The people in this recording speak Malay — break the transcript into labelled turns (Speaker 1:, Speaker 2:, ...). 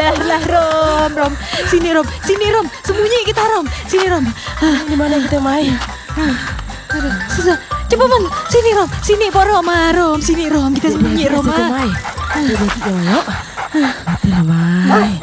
Speaker 1: biarlah Rom. Sini Rom. Sembunyi kita Rom. Sini Rom.
Speaker 2: Di mana kita main?
Speaker 1: Susah. Coba bang. Sini Rom. Sini Pak Rom. Rom. Sini Rom. Kita sembunyi Rom.
Speaker 2: Kita main. Kita yuk. Mati lah, Mai.